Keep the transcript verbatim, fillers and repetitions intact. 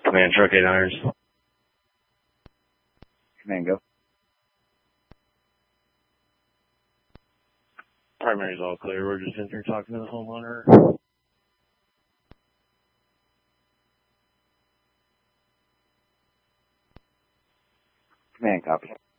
Command Truck eight Irons. Command, go. Primary's all clear. We're just in here talking to the homeowner. Command, copy.